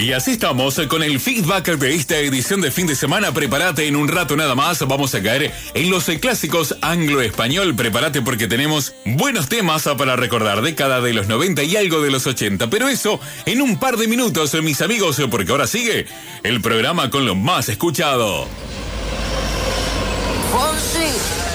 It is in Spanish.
Y así estamos con el feedback de esta edición de fin de semana. Prepárate, en un rato nada más vamos a caer en los clásicos anglo-español. Prepárate porque tenemos buenos temas para recordar, década de los 90 y algo de los 80. Pero eso en un par de minutos, mis amigos, porque ahora sigue el programa con lo más escuchado.